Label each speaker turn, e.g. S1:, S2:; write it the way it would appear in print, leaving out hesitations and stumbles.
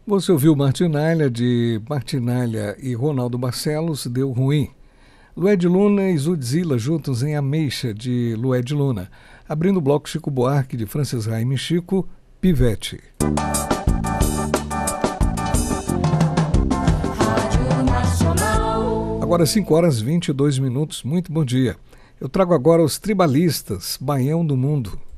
S1: Você ouviu Martinália, de Martinália e Ronaldo Barcelos, Deu Ruim. Lued Luna e Zudzilla juntos em Ameixa, de Lued Luna. Abrindo o bloco Chico Buarque, de Francis Raime Chico, Pivete. Agora 5h22. Muito bom dia. Eu trago agora os Tribalistas, Baião do Mundo.